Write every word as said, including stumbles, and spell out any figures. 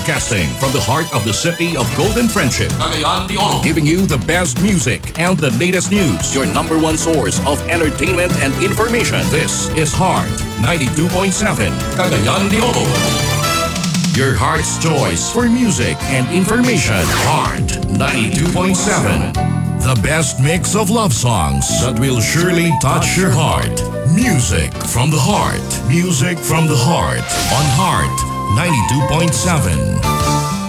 Broadcasting from the heart of the city of Golden Friendship. Cagayan de Oro. Giving you the best music and the latest news. Your number one source of entertainment and information. This is Heart ninety-two point seven. Cagayan de Oro. Your heart's choice for music and information. Heart ninety-two point seven. The best mix of love songs that will surely touch your heart. Music from the heart. Music from the heart. On Heart ninety-two point seven.